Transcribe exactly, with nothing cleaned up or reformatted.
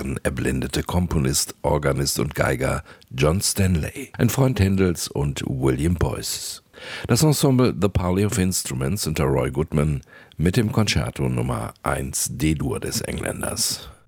Jahren erblindete Komponist, Organist und Geiger John Stanley, ein Freund Händels und William Boyces. Das Ensemble The Parley of Instruments unter Roy Goodman mit dem Concerto Nummer eins D-Dur des Engländers.